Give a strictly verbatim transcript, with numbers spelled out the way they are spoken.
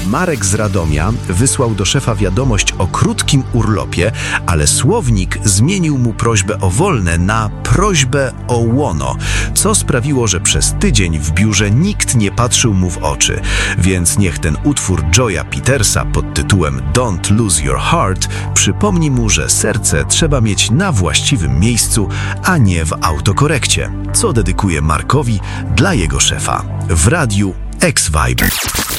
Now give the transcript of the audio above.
Marek z Radomia wysłał do szefa wiadomość o krótkim urlopie, ale słownik zmienił mu prośbę o wolne na prośbę o łono, co sprawiło, że przez tydzień w biurze nikt nie patrzył mu w oczy. Więc niech ten utwór Joya Petersa pod tytułem Don't Lose Your Heart przypomni mu, że serce trzeba mieć na właściwym miejscu, a nie w autokorekcie, co dedykuje Markowi dla jego szefa w radiu X-Vibe.